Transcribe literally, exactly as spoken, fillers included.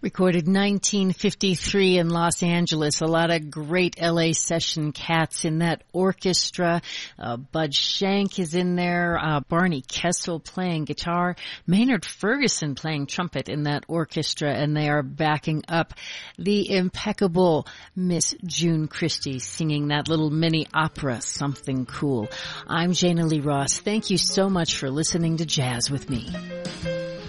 Recorded nineteen fifty-three in Los Angeles. A lot of great L A session cats in that orchestra. Uh, Bud Shank is in there. Uh, Barney Kessel playing guitar. Maynard Ferguson playing trumpet in that orchestra. And they are backing up the impeccable Miss June Christie singing that little mini opera, Something Cool. I'm Jana Lee Ross. Thank you so much for listening to Jazz with Me.